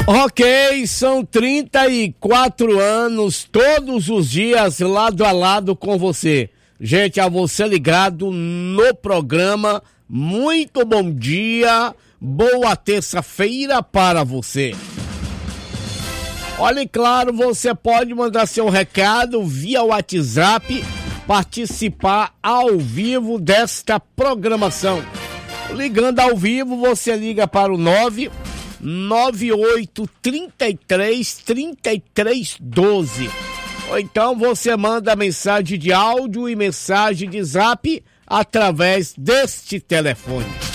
Ok, são 34 anos, todos os dias, lado a lado com você. Gente, a você ligado no programa, muito bom dia, boa terça-feira para você. Olha, claro, você pode mandar seu recado via WhatsApp, participar ao vivo desta programação. Ligando ao vivo, você liga para o 998333312. Ou então você manda mensagem de áudio e mensagem de zap através deste telefone.